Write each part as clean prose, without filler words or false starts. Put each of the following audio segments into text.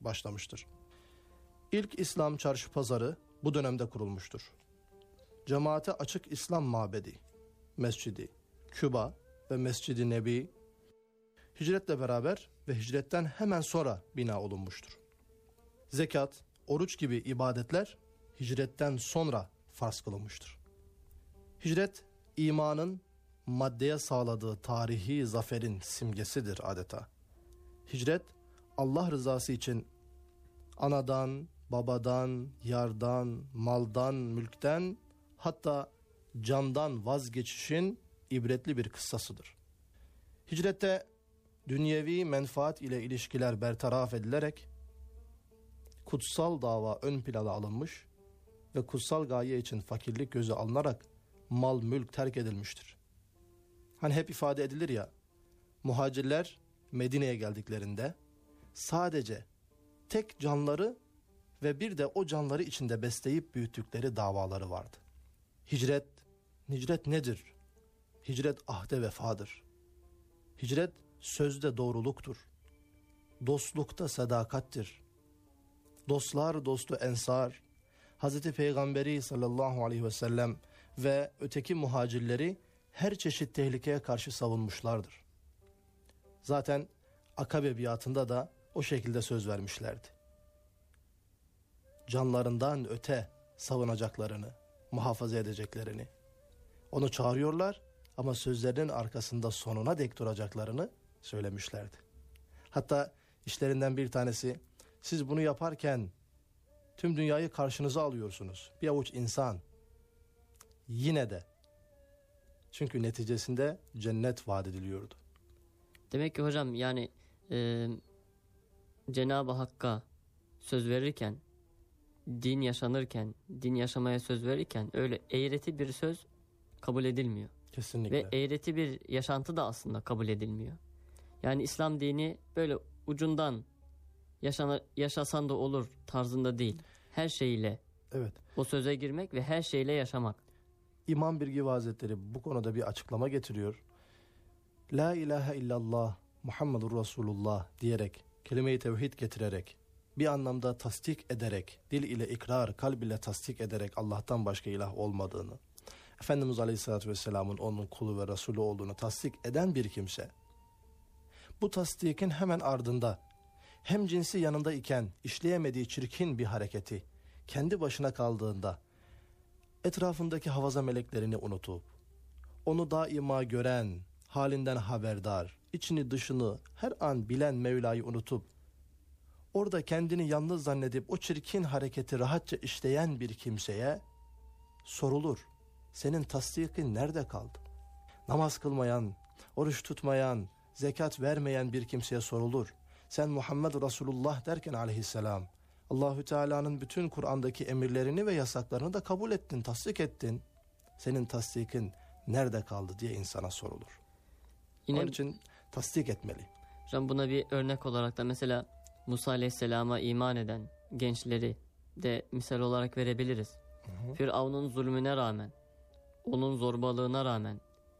başlamıştır. İlk İslam çarşı pazarı bu dönemde kurulmuştur. Cemaate açık İslam mabedi, mescidi, Küba ve Mescid-i Nebi hicretle beraber ve hicretten hemen sonra bina olunmuştur. Zekat, oruç gibi ibadetler hicretten sonra farz kılınmıştır. Hicret, imanın maddeye sağladığı tarihi zaferin simgesidir adeta. Hicret, Allah rızası için anadan, babadan, yardan, maldan, mülkten, hatta candan vazgeçişin ibretli bir kıssasıdır. Hicrette dünyevi menfaat ile ilişkiler bertaraf edilerek kutsal dava ön plana alınmış ve kutsal gaye için fakirlik göze alınarak mal mülk terk edilmiştir. Hani hep ifade edilir ya, muhacirler Medine'ye geldiklerinde sadece tek canları ve bir de o canları içinde besleyip büyüttükleri davaları vardı. Hicret nedir? Hicret ahde vefadır. Hicret sözde doğruluktur. Dostlukta sadakattir. Dostlar dostu ensar, Hazreti Peygamberi sallallahu aleyhi ve sellem ve öteki muhacirleri her çeşit tehlikeye karşı savunmuşlardır. Zaten Akabe biatında da o şekilde söz vermişlerdi. Canlarından öte savunacaklarını, muhafaza edeceklerini. Onu çağırıyorlar ama sözlerinin arkasında sonuna dek duracaklarını söylemişlerdi. Hatta işlerinden bir tanesi, siz bunu yaparken tüm dünyayı karşınıza alıyorsunuz. Bir avuç insan. Yine de. Çünkü neticesinde cennet vaat ediliyordu. Demek ki hocam yani Cenab-ı Hakk'a söz verirken, din yaşanırken, din yaşamaya söz verirken öyle eğreti bir söz kabul edilmiyor. Kesinlikle. Ve eğreti bir yaşantı da aslında kabul edilmiyor. Yani İslam dini böyle ucundan yaşasan da olur tarzında değil. Her şeyle evet, o söze girmek ve her şeyle yaşamak. İmam Birgivi Hazretleri bu konuda bir açıklama getiriyor. La ilahe illallah Muhammedur Resulullah diyerek, kelime-i tevhid getirerek, bir anlamda tasdik ederek, dil ile ikrar, kalb ile tasdik ederek Allah'tan başka ilah olmadığını, Efendimiz Aleyhisselatü Vesselam'ın onun kulu ve Resulü olduğunu tasdik eden bir kimse, bu tasdikin hemen ardında hem cinsi yanında iken işleyemediği çirkin bir hareketi kendi başına kaldığında etrafındaki havaza meleklerini unutup onu daima gören, halinden haberdar, içini dışını her an bilen Mevla'yı unutup orada kendini yalnız zannedip o çirkin hareketi rahatça işleyen bir kimseye sorulur. Senin tasdikin nerede kaldı? Namaz kılmayan, oruç tutmayan, zekat vermeyen bir kimseye sorulur. Sen Muhammed Resulullah derken aleyhisselam, Allahü Teala'nın bütün Kur'an'daki emirlerini ve yasaklarını da kabul ettin, tasdik ettin. Senin tasdikin nerede kaldı diye insana sorulur. Yine, onun için tasdik etmeli. Hocam buna bir örnek olarak da mesela Musa Aleyhisselam'a iman eden gençleri de misal olarak verebiliriz. Firavun'un zulmüne rağmen, onun zorbalığına rağmen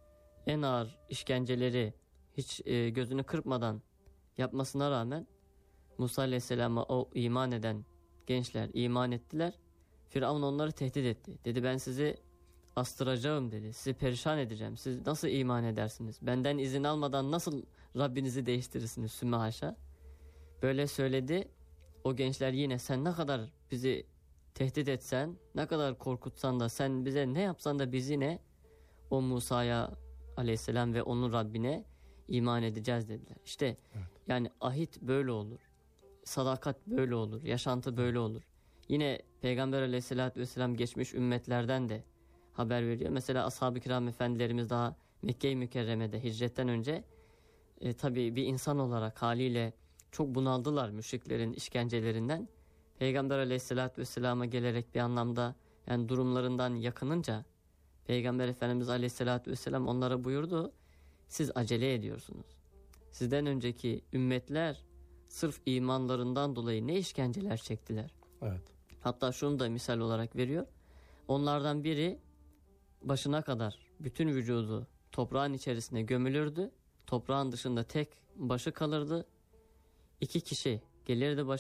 en ağır işkenceleri hiç gözünü kırpmadan yapmasına rağmen Musa Aleyhisselam'a o iman eden gençler iman ettiler. Firavun onları tehdit etti. Dedi ben sizi astıracağım dedi. Sizi perişan edeceğim. Siz nasıl iman edersiniz? Benden izin almadan nasıl Rabbinizi değiştirirsiniz? Sümme haşa. Böyle söyledi. O gençler yine sen ne kadar bizi tehdit etsen, ne kadar korkutsan da sen bize ne yapsan da biz yine o Musa'ya aleyhisselam ve onun Rabbine iman edeceğiz dediler. İşte evet. Yani ahit böyle olur. Sadakat böyle olur. Yaşantı böyle olur. Yine Peygamber aleyhissalatü vesselam geçmiş ümmetlerden de haber veriyor. Mesela ashab-ı kiram efendilerimiz daha Mekke-i Mükerreme'de hicretten önce tabii bir insan olarak haliyle çok bunaldılar müşriklerin işkencelerinden. Peygamber aleyhissalatü vesselama gelerek bir anlamda yani durumlarından yakınınca Peygamber Efendimiz aleyhissalatü vesselam onlara buyurdu. Siz acele ediyorsunuz. Sizden önceki ümmetler sırf imanlarından dolayı ne işkenceler çektiler. Evet. Hatta şunu da misal olarak veriyor. Onlardan biri başına kadar bütün vücudu toprağın içerisine gömülürdü. Toprağın dışında tek başı kalırdı. 2 kişi gelirdi